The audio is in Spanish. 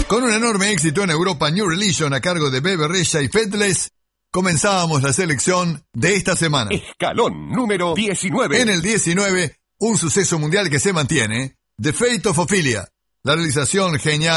Con un enorme éxito en Europa, New Religion a cargo de Bebe Rexha y Faithless, comenzábamos la selección de esta semana. Escalón número 19. En el 19, un suceso mundial que se mantiene, The Fate of Ophelia. La realización genial